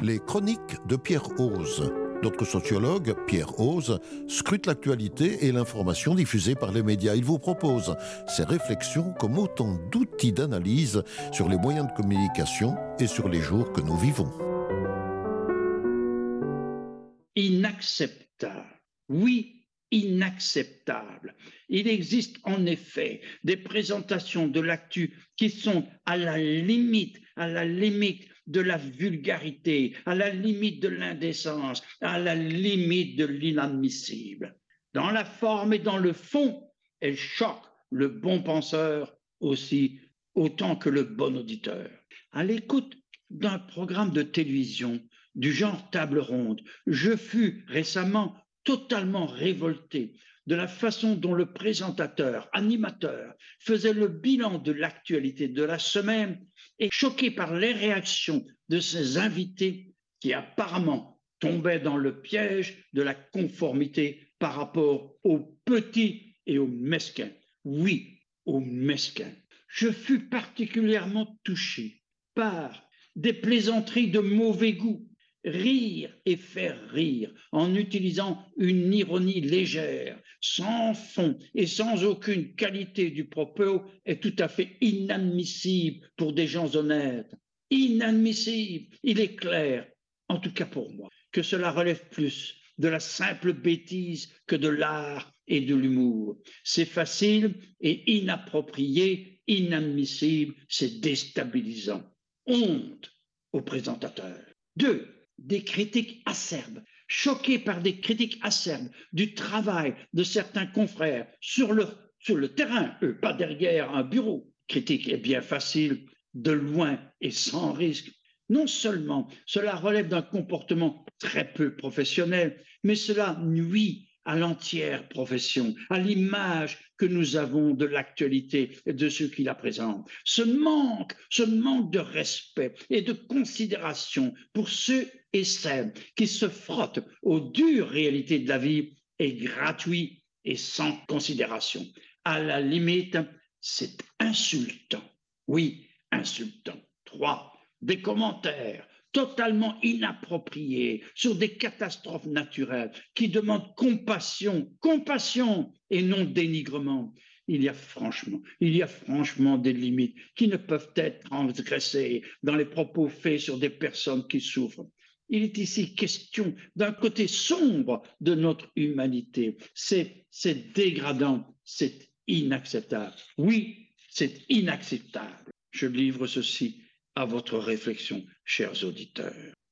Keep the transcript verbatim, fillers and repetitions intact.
Les chroniques de Pierre Hoze. Notre sociologue, Pierre Hoze, scrute l'actualité et l'information diffusée par les médias. Il vous propose ses réflexions comme autant d'outils d'analyse sur les moyens de communication et sur les jours que nous vivons. Inacceptable. Oui, inacceptable. Il existe en effet des présentations de l'actu qui sont à la limite, à la limite de la vulgarité, à la limite de l'indécence, à la limite de l'inadmissible. Dans la forme et dans le fond, elles choquent le bon penseur aussi autant que le bon auditeur. À l'écoute d'un programme de télévision du genre table ronde, je fus récemment totalement révolté de la façon dont le présentateur, animateur, faisait le bilan de l'actualité de la semaine et choqué par les réactions de ses invités qui apparemment tombaient dans le piège de la conformité par rapport aux petits et aux mesquins. Oui, aux mesquins. Je fus particulièrement touché par des plaisanteries de mauvais goût, rire et faire rire en utilisant une ironie légère, sans fond et sans aucune qualité du propos est tout à fait inadmissible pour des gens honnêtes. Inadmissible. Il est clair, en tout cas pour moi, que cela relève plus de la simple bêtise que de l'art et de l'humour. C'est facile et inapproprié, inadmissible, c'est déstabilisant. Honte aux présentateurs. Deux, des critiques acerbes, choqués par des critiques acerbes du travail de certains confrères sur le, sur le terrain, eux, pas derrière un bureau. Critique est bien facile, de loin et sans risque. Non seulement cela relève d'un comportement très peu professionnel, mais cela nuit à l'entière profession, à l'image que nous avons de l'actualité et de ceux qui la présentent. Ce manque, ce manque de respect et de considération pour ceux et celles qui se frottent aux dures réalités de la vie est gratuit et sans considération. À la limite, c'est insultant. Oui, insultant. Trois, des commentaires totalement inappropriés sur des catastrophes naturelles qui demandent compassion, compassion et non dénigrement. Il y a franchement, il y a franchement des limites qui ne peuvent être transgressées dans les propos faits sur des personnes qui souffrent. Il est ici question d'un côté sombre de notre humanité. C'est, c'est dégradant, c'est inacceptable. Oui, c'est inacceptable. Je livre ceci à votre réflexion, chers auditeurs.